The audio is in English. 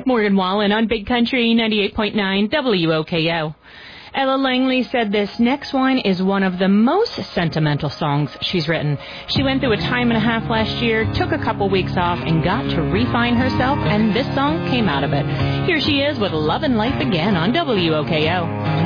Morgan Wallen on Big Country 98.9 WOKO. Ella Langley said this next one is one of the most sentimental songs she's written. She went through a time and a half last year, took a couple weeks off, and got to refine herself, and this song came out of it. Here she is with Love and Life Again on WOKO.